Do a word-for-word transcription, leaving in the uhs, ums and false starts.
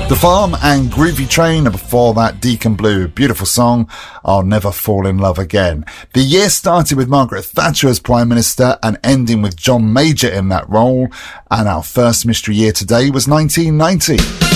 The Farm and Groovy Train, and before that Deacon Blue, beautiful song, I'll Never Fall in Love Again. The year started with Margaret Thatcher as Prime Minister and ending with John Major in that role, and our first mystery year today was nineteen ninety.